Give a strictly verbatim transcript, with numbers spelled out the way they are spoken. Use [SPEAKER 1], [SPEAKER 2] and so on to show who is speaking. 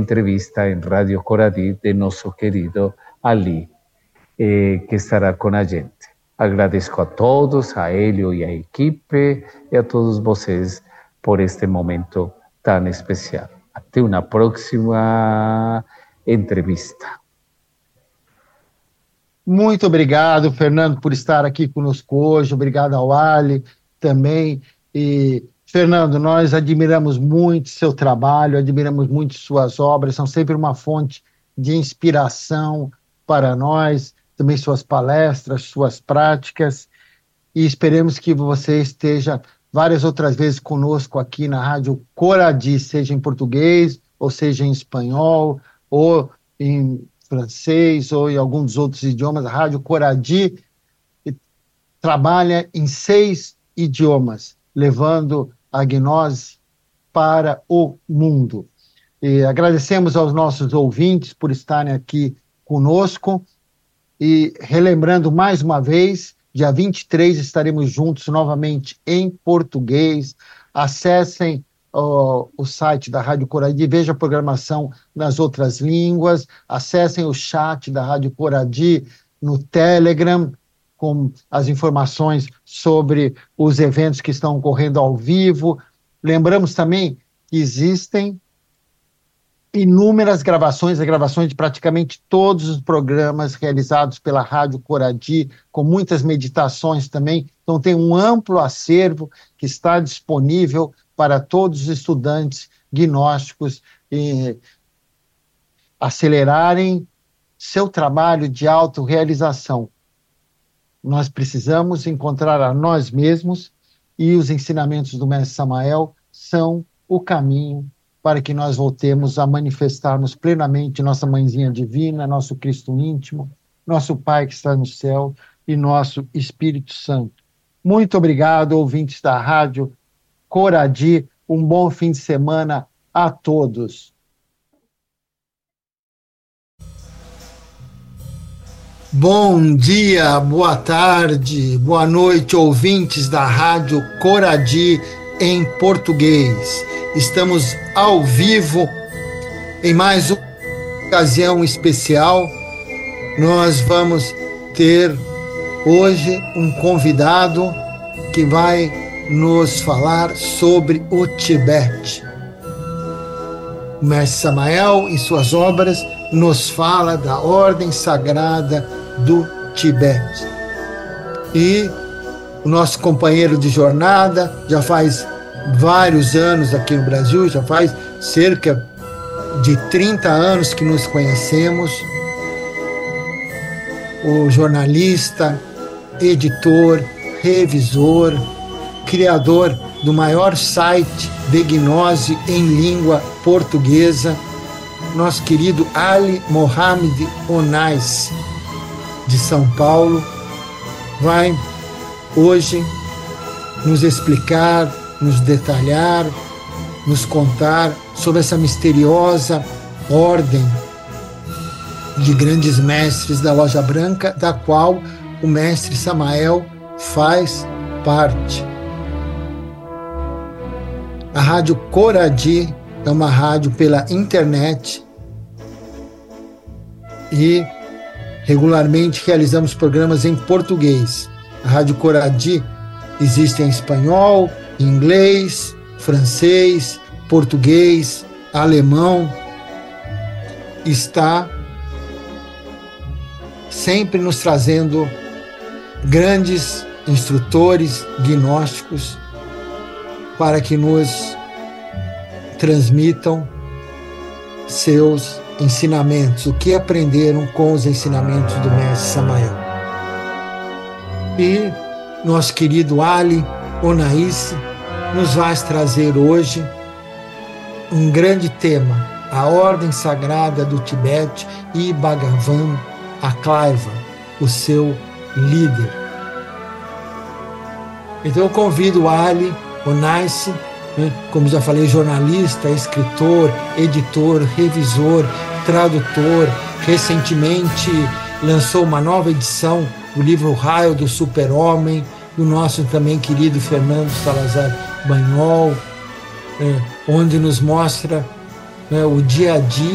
[SPEAKER 1] entrevista en Radio Coradí de nuestro querido Ali, eh, que estará con a gente. Agradezco a todos, a Helio y a equipe, y a todos vocês por este momento tan especial. Até una próxima entrevista.
[SPEAKER 2] Muito obrigado, Fernando, por estar aqui conosco hoje. Obrigado ao Ali também. E, Fernando, nós admiramos muito seu trabalho, admiramos muito suas obras, são sempre uma fonte de inspiração para nós, também suas palestras, suas práticas. E esperemos que você esteja várias outras vezes conosco aqui na Rádio Coradí, seja em português, ou seja em espanhol, ou em francês ou em alguns dos outros idiomas. A Rádio Coradí trabalha em seis idiomas, levando a gnose para o mundo. E agradecemos aos nossos ouvintes por estarem aqui conosco e relembrando mais uma vez, dia vinte e três estaremos juntos novamente em português. Acessem O, o site da Rádio Coradí, veja a programação nas outras línguas, acessem o chat da Rádio Coradí no Telegram, com as informações sobre os eventos que estão ocorrendo ao vivo. Lembramos também que existem inúmeras gravações, as gravações de praticamente todos os programas realizados pela Rádio Coradí, com muitas meditações também. Então tem um amplo acervo que está disponível para todos os estudantes gnósticos e acelerarem seu trabalho de autorrealização. Nós precisamos encontrar a nós mesmos e os ensinamentos do Mestre Samael são o caminho para que nós voltemos a manifestarmos plenamente nossa Mãezinha Divina, nosso Cristo íntimo, nosso Pai que está no céu e nosso Espírito Santo. Muito obrigado, ouvintes da Rádio Coradí, um bom fim de semana a todos. Bom dia, boa tarde, boa noite, ouvintes da Rádio Coradí em português. Estamos ao vivo em mais uma ocasião especial. Nós vamos ter hoje um convidado que vai nos falar sobre o Tibete. O Mestre Samael, em suas obras, nos fala da ordem sagrada do Tibete. E o nosso companheiro de jornada já faz vários anos aqui no Brasil, já faz cerca de trinta anos que nos conhecemos, o jornalista, editor, revisor, criador do maior site de gnose em língua portuguesa, nosso querido Ali Mohamed Onais, de São Paulo, vai hoje nos explicar, nos detalhar, nos contar sobre essa misteriosa ordem de grandes mestres da Loja Branca, da qual o mestre Samael faz parte. A Rádio Coradí é uma rádio pela internet e regularmente realizamos programas em português. A Rádio Coradí existe em espanhol, inglês, francês, português, alemão. Está sempre nos trazendo grandes instrutores gnósticos para que nos transmitam seus ensinamentos, o que aprenderam com os ensinamentos do Mestre Samael. E nosso querido Ali Onais nos vai trazer hoje um grande tema, a ordem sagrada do Tibete e Bhagavan Aklaiva, o seu líder. Então eu convido o Ali Onais, né, como já falei, jornalista, escritor, editor, revisor, tradutor, recentemente lançou uma nova edição do livro O Raio do Super-Homem, do nosso também querido Fernando Salazar Banhol, né, onde nos mostra, né, o dia a dia